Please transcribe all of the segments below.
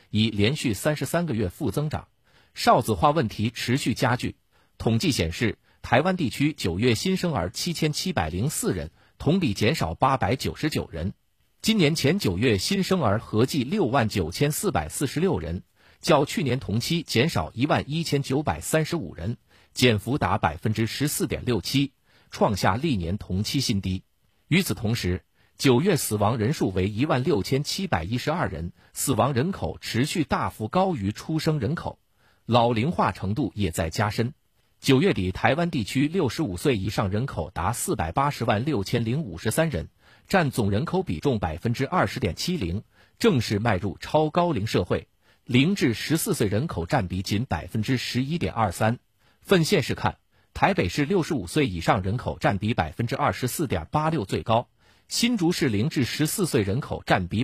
已连续33个月负增长，少子化问题持续加剧。统计显示，台湾地区9月新生儿7704人，同比减少899人。今年前9月新生儿合计69446人，较去年同期减少11935人，减幅达14.67%，创下历年同期新低。与此同时，9月死亡人数为16712人，死亡人口持续大幅高于出生人口，老龄化程度也在加深。9月底，台湾地区65岁以上人口达4806053人，占总人口比重20.70%，正式迈入超高龄社会。0至14岁人口占比仅11.23%。分县市看，台北市65岁以上人口占比24.86%最高，新竹市0至14岁人口占比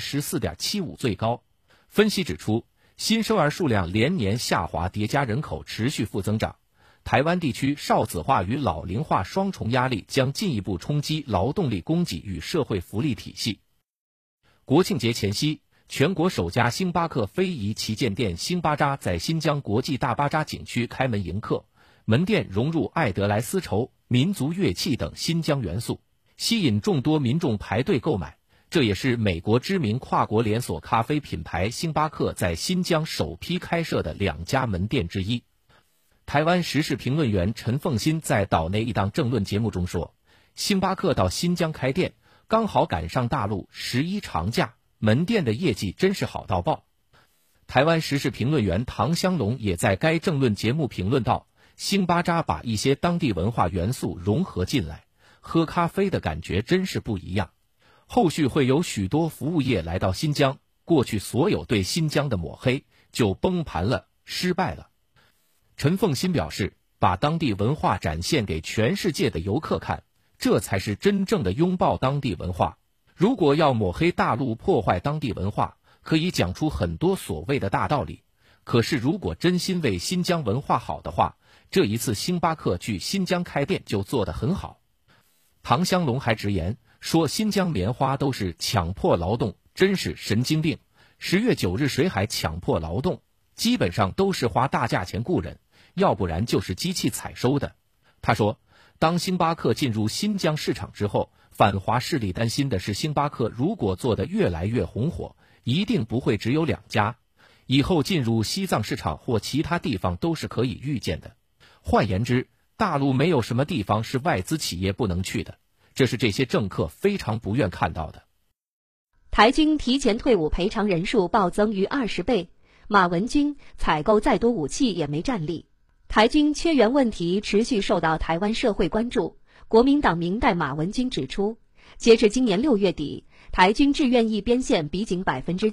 14.75%最高。分析指出，新生儿数量连年下滑叠加人口持续负增长，台湾地区少子化与老龄化双重压力将进一步冲击劳动力供给与社会福利体系。国庆节前夕，全国首家星巴克非遗旗舰店星巴扎在新疆国际大巴扎景区开门迎客，门店融入爱德莱丝绸、民族乐器等新疆元素，吸引众多民众排队购买。这也是美国知名跨国连锁咖啡品牌星巴克在新疆首批开设的2家门店之一。台湾时事评论员陈凤新在岛内一档政论节目中说，星巴克到新疆开店，刚好赶上大陆11长假，门店的业绩真是好到爆。台湾时事评论员唐香龙也在该政论节目评论道，星巴扎把一些当地文化元素融合进来，喝咖啡的感觉真是不一样。后续会有许多服务业来到新疆，过去所有对新疆的抹黑就崩盘了，失败了。陈凤新表示，把当地文化展现给全世界的游客看，这才是真正的拥抱当地文化。如果要抹黑大陆破坏当地文化，可以讲出很多所谓的大道理，可是如果真心为新疆文化好的话，这一次星巴克去新疆开店就做得很好。唐香龙还直言说，新疆棉花都是强迫劳动，真是神经病。10月9日谁还强迫劳动？基本上都是花大价钱雇人，要不然就是机器采收的。他说，当星巴克进入新疆市场之后，反华势力担心的是，星巴克如果做得越来越红火，一定不会只有2家，以后进入西藏市场或其他地方都是可以预见的。换言之，大陆没有什么地方是外资企业不能去的，这是这些政客非常不愿看到的。 台军提前退伍赔偿人数暴增逾20倍，马文君采购再多武器也没战力。台军缺员问题持续受到台湾社会关注。国民党明代马文君指出，截至今年6月底，台军志愿役编线比仅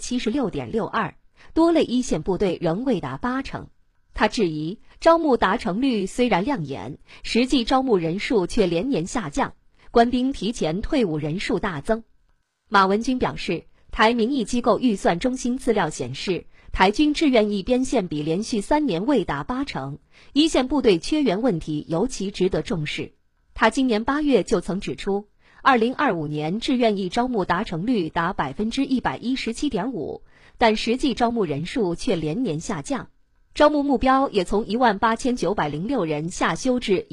76.62%， 多类一线部队仍未达80%。他质疑招募达成率虽然亮眼，实际招募人数却连年下降，官兵提前退伍人数大增。马文君表示，台民意机构预算中心资料显示，台军志愿役编线比连续3年未达80%，一线部队缺员问题尤其值得重视。他今年8月就曾指出，2025年志愿役招募达成率达 117.5%， 但实际招募人数却连年下降，招募目标也从18906人下修至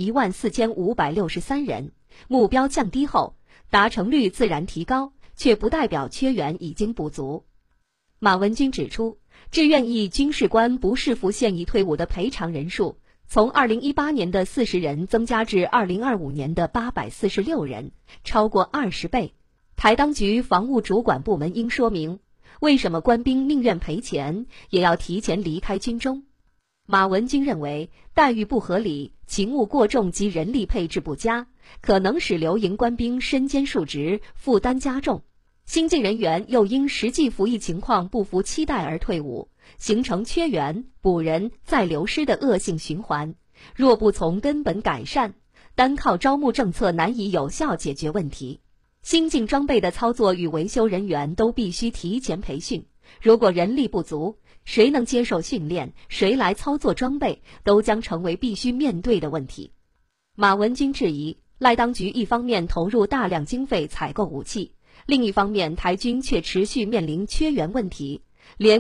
14563人。目标降低后，达成率自然提高，却不代表缺员已经不足。马文君指出，志愿役军事官不适服现役退伍的赔偿人数从2018年的40人增加至2025年的846人，超过20倍。台当局防务主管部门应说明，为什么官兵宁愿赔钱也要提前离开军中。马文君认为，待遇不合理、勤务过重及人力配置不佳，可能使留营官兵身兼数职，负担加重。新进人员又因实际服役情况不符期待而退伍，形成缺员、补人再流失的恶性循环。若不从根本改善，单靠招募政策难以有效解决问题。新进装备的操作与维修人员都必须提前培训，如果人力不足，谁能接受训练，谁来操作装备，都将成为必须面对的问题。马文君质疑，赖当局一方面投入大量经费采购武器，另一方面台军却持续面临缺员问题，连